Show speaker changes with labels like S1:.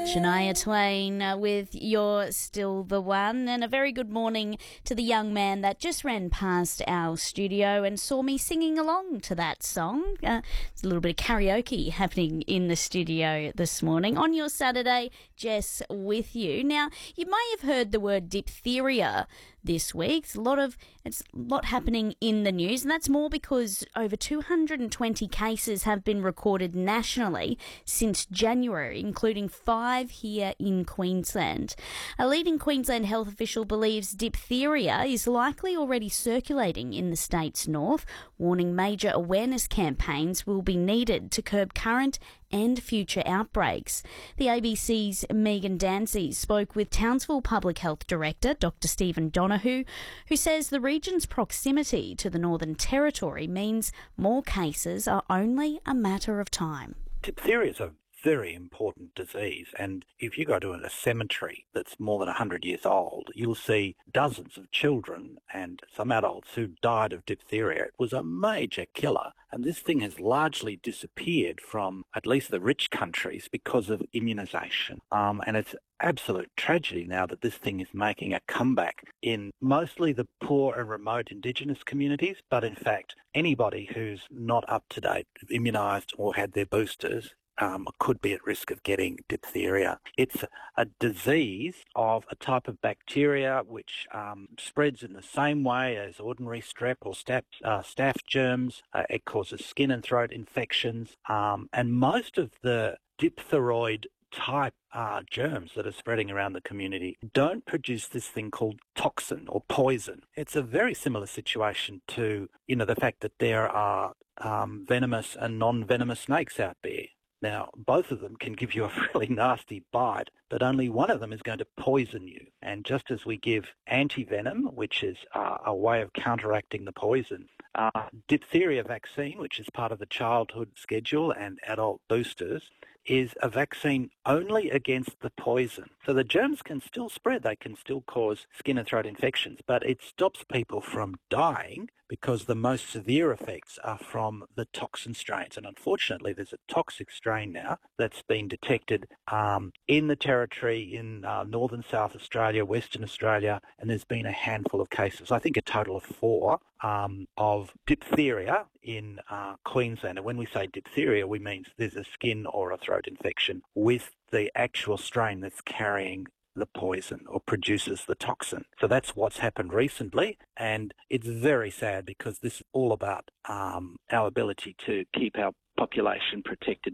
S1: Shania Twain with You're Still the One, and a very good morning to the young man that just ran past our studio and saw me singing along to that song. There's a little bit of karaoke happening in the studio this morning. On your Saturday, Jess with you. Now, you may have heard the word diphtheria this week. It's a lot happening in the news, and that's more because over 220 cases have been recorded nationally since January, including 5 here in Queensland. A leading Queensland health official believes diphtheria is likely already circulating in the state's north, warning major awareness campaigns will be needed to curb current and future outbreaks. The ABC's Megan Dancy spoke with Townsville Public Health Director Dr. Stephen Donohue, who says the region's proximity to the Northern Territory means more cases are only a matter of time.
S2: Diphtheria is a very important disease, and if you go to a cemetery that's more than 100 years old, you'll see dozens of children and some adults who died of diphtheria. It was a major killer, and this thing has largely disappeared from at least the rich countries because of immunisation. And it's absolute tragedy now that this thing is making a comeback in mostly the poor and remote Indigenous communities, but in fact anybody who's not up to date, immunised or had their boosters, could be at risk of getting diphtheria. It's a disease of a type of bacteria which spreads in the same way as ordinary strep or staph germs. It causes skin and throat infections, and most of the diphtheroid type germs that are spreading around the community don't produce this thing called toxin or poison. It's a very similar situation to, the fact that there are venomous and non-venomous snakes out there. Now, both of them can give you a really nasty bite, but only one of them is going to poison you. And just as we give antivenom, which is a way of counteracting the poison, diphtheria vaccine, which is part of the childhood schedule, and adult boosters, is a vaccine only against the poison. So the germs can still spread, they can still cause skin and throat infections, but it stops people from dying because the most severe effects are from the toxin strains. And unfortunately, there's a toxic strain now that's been detected in the Territory, in northern South Australia, Western Australia, and there's been a handful of cases, I think a total of 4, of diphtheria in Queensland. And when we say diphtheria, we mean there's a skin or a throat infection with the actual strain that's carrying the poison or produces the toxin. So that's what's happened recently, and it's very sad because this is all about our ability to keep our population protected.